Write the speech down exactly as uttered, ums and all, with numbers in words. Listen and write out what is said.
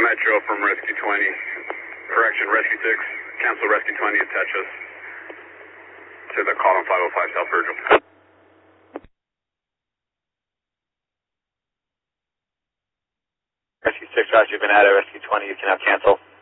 Metro from Rescue twenty. Correction, Rescue six. Cancel Rescue twenty. Attach us to the call on five oh five South Virgil. Rescue six, Roger, you've been out of Rescue twenty. You can now cancel.